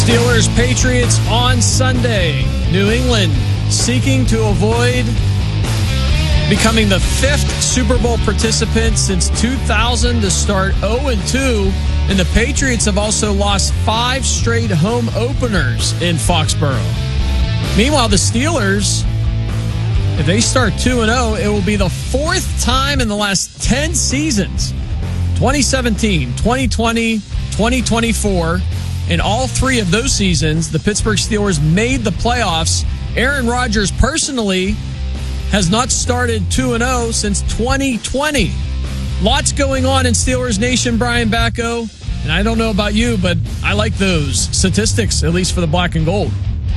Steelers Patriots on Sunday. New England seeking to avoid becoming the fifth Super Bowl participant since 2000 to start 0-2. And the Patriots have also lost 5 straight home openers in Foxborough. Meanwhile, the Steelers, if they start 2-0, it will be the 4th time in the last 10 seasons, 2017, 2020, 2024. In all 3 of those seasons, the Pittsburgh Steelers made the playoffs. Aaron Rodgers personally has not started 2-0 since 2020. Lots going on in Steelers Nation, Brian Bacco. And I don't know about you, but I like those statistics, at least for the black and gold.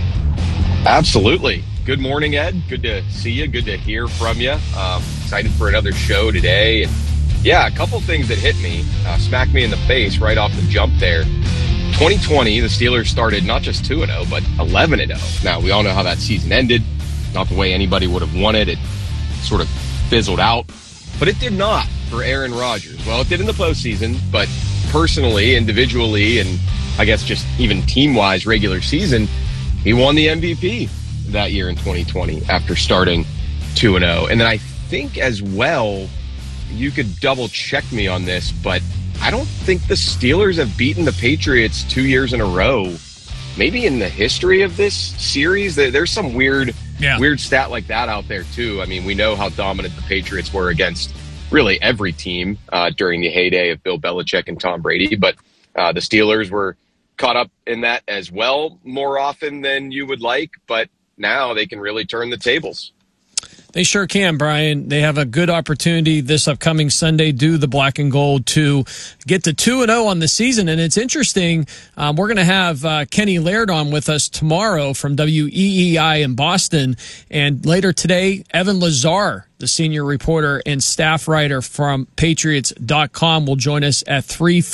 Absolutely. Good morning, Ed. Good to see you. Good to hear from you. Excited for another show today. And yeah, a couple things that hit me, smacked me in the face right off the jump there. 2020, the Steelers started not just 2-0, but 11-0. Now, we all know how that season ended. Not the way anybody would have wanted. It sort of fizzled out. But it did not for Aaron Rodgers. Well, it did in the postseason, but personally, individually, and I guess just even team-wise regular season, he won the MVP that year in 2020 after starting 2-0. And then I think as well, you could double-check me on this, but I don't think the Steelers have beaten the Patriots 2 years in a row. Maybe in the history of this series, there's some weird stat like that out there too. I mean, we know how dominant the Patriots were against really every team during the heyday of Bill Belichick and Tom Brady, but the Steelers were caught up in that as well more often than you would like, but now they can really turn the tables. They sure can, Brian. They have a good opportunity this upcoming Sunday, do the black and gold, to get to 2-0 on the season. And it's interesting. We're going to have Kenny Laird on with us tomorrow from WEEI in Boston. And later today, Evan Lazar, the senior reporter and staff writer from Patriots.com, will join us at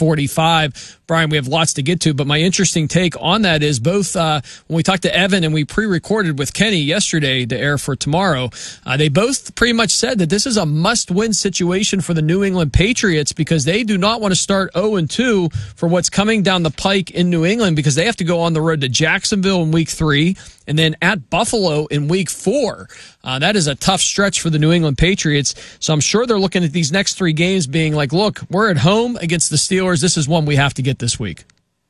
3:45. Brian, we have lots to get to, but my interesting take on that is both when we talked to Evan and we pre-recorded with Kenny yesterday to air for tomorrow, they both pretty much said that this is a must-win situation for the New England Patriots because they do not want to start 0-2 for what's coming down the pike in New England because they have to go on the road to Jacksonville in Week 3 and then at Buffalo in Week 4. That is a tough stretch for the New England Patriots. So I'm sure they're looking at these next 3 games being like, look, we're at home against the Steelers. This is one we have to get this week.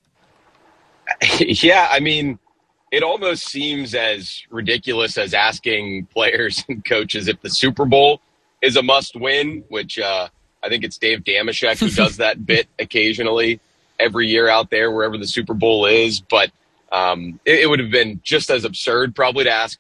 Yeah, I mean, it almost seems as ridiculous as asking players and coaches if the Super Bowl is a must-win, which I think it's Dave Damashek who does that bit occasionally every year out there, wherever the Super Bowl is. But it would have been just as absurd probably to ask